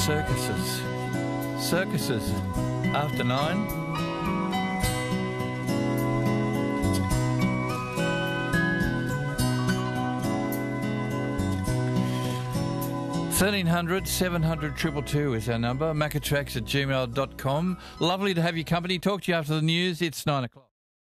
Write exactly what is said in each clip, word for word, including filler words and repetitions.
Circuses. Circuses. After nine. thirteen hundred, seven hundred, two two two is our number. Macatrax at gmail dot com. Lovely to have your company. Talk to you after the news. It's nine o'clock.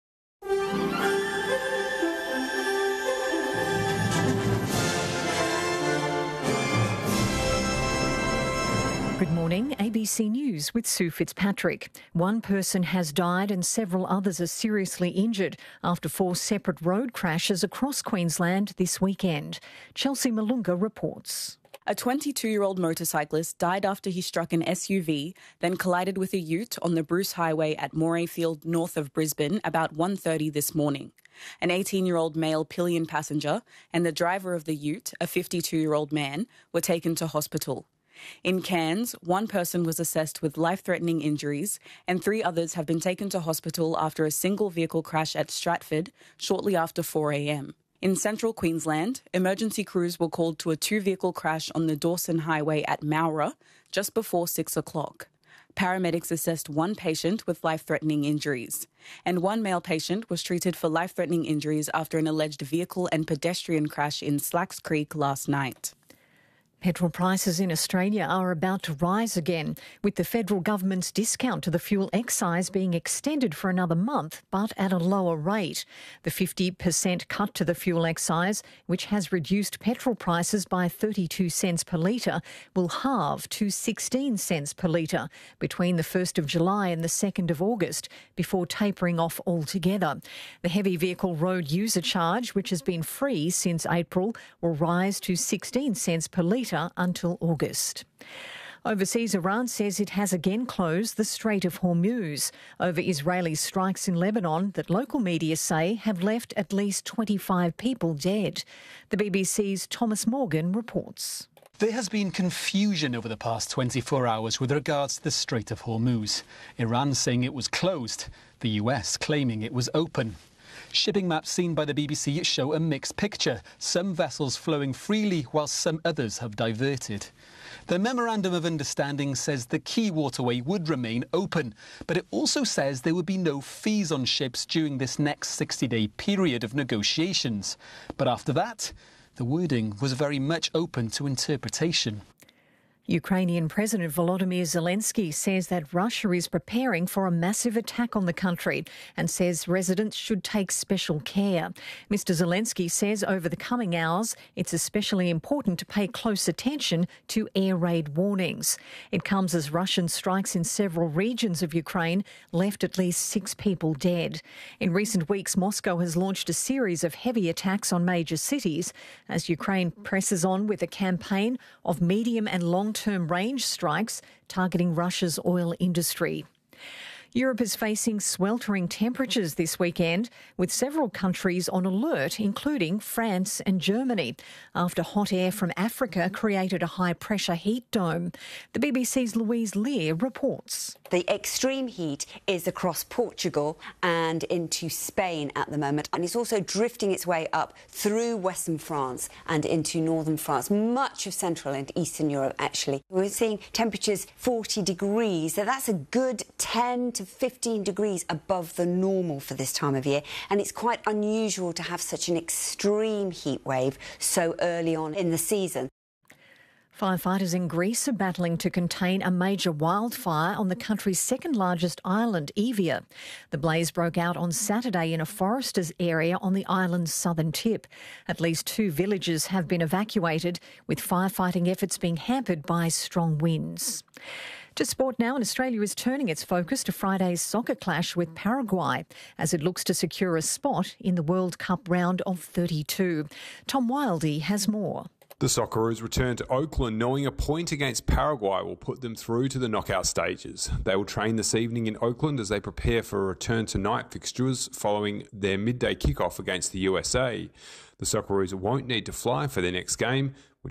Good morning, A B C News with Sue Fitzpatrick. One person has died and several others are seriously injured after four separate road crashes across Queensland this weekend. Chelsea Malunga reports. A twenty-two-year-old motorcyclist died after he struck an S U V, then collided with a ute on the Bruce Highway at Morayfield, north of Brisbane, about one thirty this morning. An eighteen-year-old male pillion passenger and the driver of the ute, a fifty-two-year-old man, were taken to hospital. In Cairns, one person was assessed with life-threatening injuries and three others have been taken to hospital after a single vehicle crash at Stratford shortly after four a.m. In central Queensland, emergency crews were called to a two-vehicle crash on the Dawson Highway at Mowra just before six o'clock. Paramedics assessed one patient with life-threatening injuries, and one male patient was treated for life-threatening injuries after an alleged vehicle and pedestrian crash in Slacks Creek last night. Petrol prices in Australia are about to rise again, with the federal government's discount to the fuel excise being extended for another month, but at a lower rate. The fifty percent cut to the fuel excise, which has reduced petrol prices by thirty-two cents per litre, will halve to sixteen cents per litre between the first of July and the second of August, before tapering off altogether. The heavy vehicle road user charge, which has been free since April, will rise to sixteen cents per litre until August. Overseas, Iran says it has again closed the Strait of Hormuz over Israeli strikes in Lebanon that local media say have left at least twenty-five people dead. The B B C's Thomas Morgan reports. There has been confusion over the past twenty-four hours with regards to the Strait of Hormuz. Iran saying it was closed, the U S claiming it was open. Shipping maps seen by the B B C show a mixed picture, some vessels flowing freely while some others have diverted. The Memorandum of Understanding says the key waterway would remain open, but it also says there would be no fees on ships during this next sixty-day period of negotiations. But after that, the wording was very much open to interpretation. Ukrainian President Volodymyr Zelensky says that Russia is preparing for a massive attack on the country and says residents should take special care. Mister Zelensky says over the coming hours it's especially important to pay close attention to air raid warnings. It comes as Russian strikes in several regions of Ukraine left at least six people dead. In recent weeks, Moscow has launched a series of heavy attacks on major cities as Ukraine presses on with a campaign of medium and long term range strikes targeting Russia's oil industry. Europe is facing sweltering temperatures this weekend, with several countries on alert, including France and Germany, after hot air from Africa created a high-pressure heat dome. The B B C's Louise Lear reports. The extreme heat is across Portugal and into Spain at the moment, and it's also drifting its way up through western France and into northern France, much of central and eastern Europe, actually. We're seeing temperatures forty degrees, so that's a good ten to fifteen degrees above the normal for this time of year, and it's quite unusual to have such an extreme heat wave so early on in the season. Firefighters in Greece are battling to contain a major wildfire on the country's second-largest island, Evia. The blaze broke out on Saturday in a forester's area on the island's southern tip. At least two villages have been evacuated, with firefighting efforts being hampered by strong winds. To sport now, and Australia is turning its focus to Friday's soccer clash with Paraguay as it looks to secure a spot in the World Cup round of thirty-two. Tom Wildey has more. The Socceroos return to Oakland knowing a point against Paraguay will put them through to the knockout stages. They will train this evening in Oakland as they prepare for a return to night fixtures following their midday kickoff against the U S A. The Socceroos won't need to fly for their next game, which